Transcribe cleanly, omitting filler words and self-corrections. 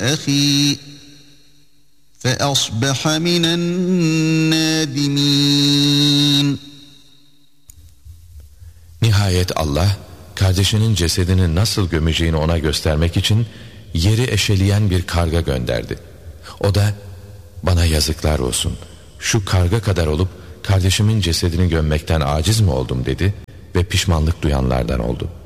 أخي فأصبح من النادمين. Nihayet Allah kardeşinin cesedini nasıl gömeceğini ona göstermek için yeri eşeleyen bir karga gönderdi. O da bana yazıklar olsun, şu karga kadar olup kardeşimin cesedini gömmekten aciz mi oldum dedi ve pişmanlık duyanlardan oldu.